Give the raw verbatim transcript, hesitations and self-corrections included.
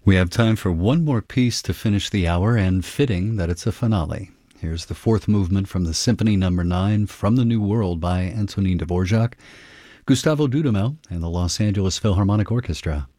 We have time for one more piece to finish the hour, and fitting that it's a finale. Here's the fourth movement from the Symphony Number nine, From the New World by Antonin Dvorak, Gustavo Dudamel and the Los Angeles Philharmonic Orchestra.